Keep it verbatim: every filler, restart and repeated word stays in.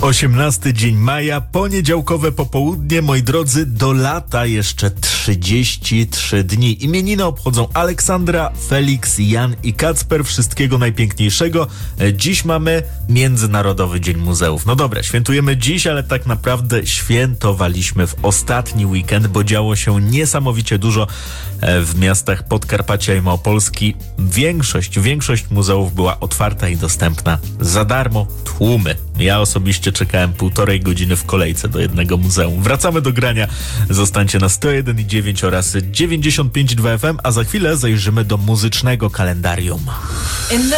osiemnasty dzień maja, poniedziałkowe popołudnie, moi drodzy, do lata jeszcze trzydzieści trzy dni. Imieniny obchodzą Aleksandra, Felix, Jan i Kacper. Wszystkiego najpiękniejszego. Dziś mamy Międzynarodowy Dzień Muzeów. No dobra, świętujemy dziś, ale tak naprawdę świętowaliśmy w ostatni weekend, bo działo się niesamowicie dużo w miastach Podkarpacia i Małopolski. Większość, większość muzeów była otwarta i dostępna za darmo. Tłumy. Ja osobiście czekałem półtorej godziny w kolejce do jednego muzeum. Wracamy do grania. Zostańcie na sto jeden i dziewięć oraz dziewięćdziesiąt pięć i dwa F M, a za chwilę zajrzymy do muzycznego kalendarium.